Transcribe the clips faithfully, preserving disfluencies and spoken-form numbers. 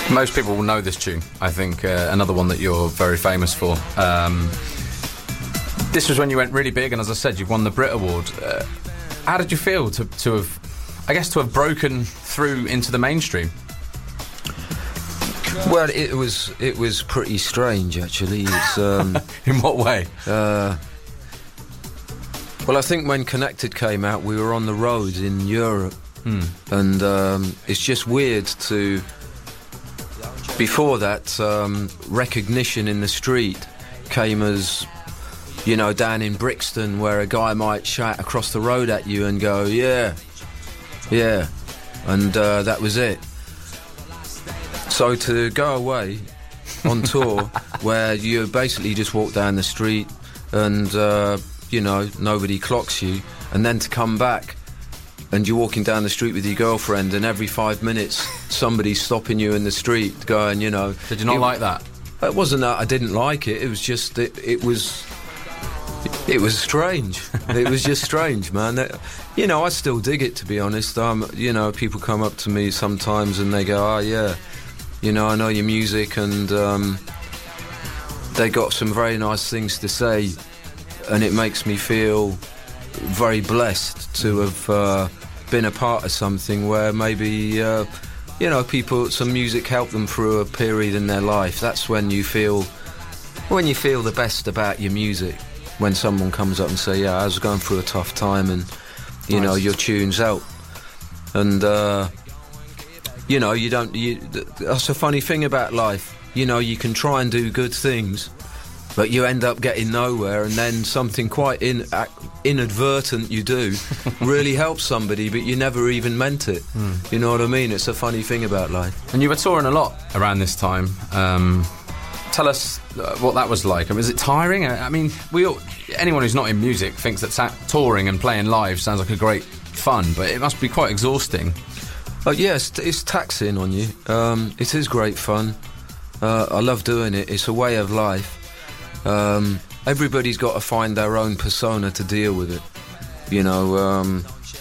Most people will know this tune, I think. Uh, another one that you're very famous for. Um, this was when you went really big, and as I said, you've won the Brit Award. Uh, how did you feel to, to have, I guess, to have broken through into the mainstream? Well, it was it was pretty strange, actually. It's, um, in what way? Uh, well, I think when Connected came out, we were on the road in Europe, hmm. and um, it's just weird to. Before that, um, recognition in the street came as, you know, down in Brixton, where a guy might shout across the road at you and go, yeah, yeah, and uh, that was it. So to go away on tour, where you basically just walk down the street and, uh, you know, nobody clocks you, and then to come back and you're walking down the street with your girlfriend, and every five minutes somebody's stopping you in the street going, you know... Did you not it, like that? It wasn't that I didn't like it, it was just, it, it was... It was strange. It was just strange, man. That, you know, I still dig it, to be honest. Um, you know, people come up to me sometimes and they go, oh, yeah, you know, I know your music, and um, they got some very nice things to say, and it makes me feel very blessed to have uh, been a part of something where maybe, uh, you know, people, some music helped them through a period in their life. That's when you feel, when you feel the best about your music. When someone comes up and say, yeah, I was going through a tough time, and, you nice. know, your tune's out. And, uh, you know, you don't, you, that's a funny thing about life. You know, you can try and do good things, but you end up getting nowhere, and then something quite in, uh, inadvertent you do really helps somebody, but you never even meant it. Mm. You know what I mean? It's a funny thing about life. And you were touring a lot around this time. Um, tell us uh, what that was like. I mean, is it tiring? I mean, we all, anyone who's not in music thinks that ta- touring and playing live sounds like a great fun, but it must be quite exhausting. Uh, yes, yeah, it's taxing on you. Um, it is great fun. Uh, I love doing it. It's a way of life. Um, everybody's got to find their own persona to deal with it. You know, um,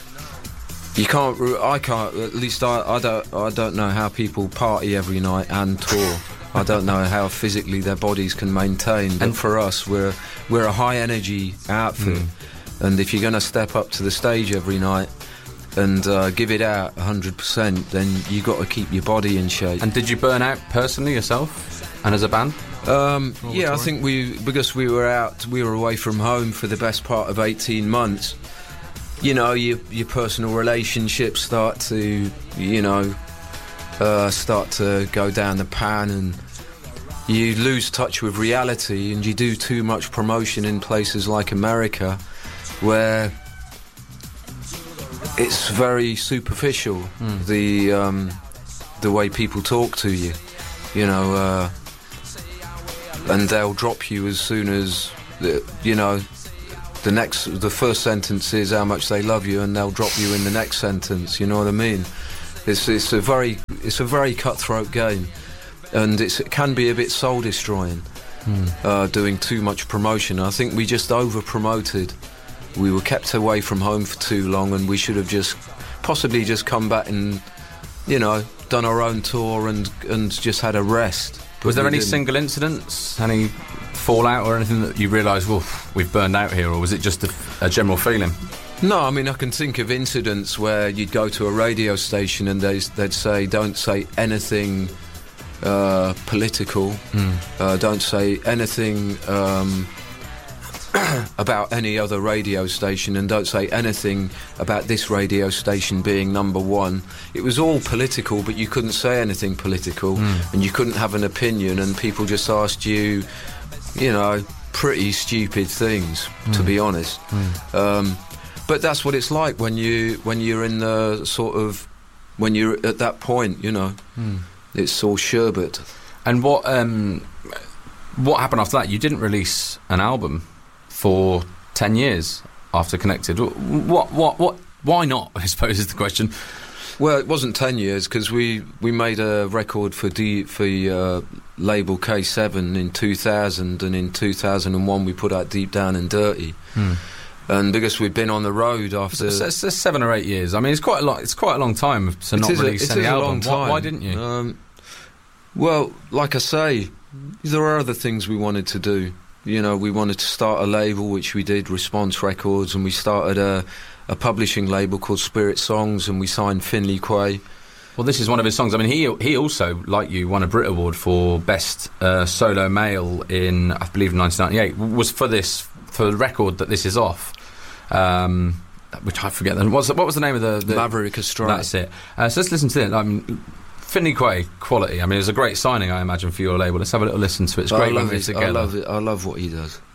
you can't. I can't. At least I, I don't. I don't know how people party every night and tour. I don't know how physically their bodies can maintain. But and for us, we're we're a high energy outfit, mm. and if you're going to step up to the stage every night and uh, give it out one hundred percent, then you got to keep your body in shape. And did you burn out personally yourself and as a band? Um, yeah, I think we, because we were out, we were away from home for the best part of eighteen months, you know, your, your personal relationships start to, you know, uh, start to go down the pan, and you lose touch with reality, and you do too much promotion in places like America, where it's very superficial, mm. the um, the way people talk to you, you know, uh, and they'll drop you as soon as, the, you know, the next, the first sentence is how much they love you, and they'll drop you in the next sentence. You know what I mean? It's it's a very it's a very cutthroat game, and it's, it can be a bit soul destroying, mm. uh, doing too much promotion. I think we just over promoted. We were kept away from home for too long, and we should have just possibly just come back and, you know, done our own tour and and just had a rest. But was there any didn't. single incidents, any fallout or anything that you realised, well, we've burned out here, or was it just a, a general feeling? No, I mean, I can think of incidents where you'd go to a radio station and they, they'd say, don't say anything uh, political, mm. uh, don't say anything um, about any other radio station, and don't say anything about this radio station being number one. It was all political, but you couldn't say anything political, mm. and you couldn't have an opinion, and people just asked you, you know, pretty stupid things, mm. to be honest. Mm. Um, but that's what it's like when you when you're in the sort of when you're at that point, you know. Mm. It's all sherbet. And what um, what happened after that? You didn't release an album for ten years after Connected. What, what, what, why not, I suppose, is the question. Well, it wasn't ten years, because we, we made a record for D, for uh, label K seven in two thousand, and in two thousand one we put out Deep Down and Dirty. Hmm. And because we'd been on the road after... It's, it's, it's seven or eight years. I mean, it's quite a lot. It's quite a long time to not release any album. Why, why didn't you? Um, Well, like I say, there are other things we wanted to do. You know, we wanted to start a label, which we did, Response Records, and we started a, a publishing label called Spirit Songs, and we signed Finley Quaye. Well, this is one of his songs. I mean, he he also, like you, won a Brit Award for Best uh, Solo Male in, I believe, nineteen ninety-eight. Was for this, for the record that this is off. Um, which I forget. What's, what was the name of the... the Maverick Astride. That's it. Uh, so let's listen to it. I mean, Finley Quaye, quality. I mean, it was a great signing, I imagine, for your label. Let's have a little listen to it. It's great when we're together. I love it. I love what he does.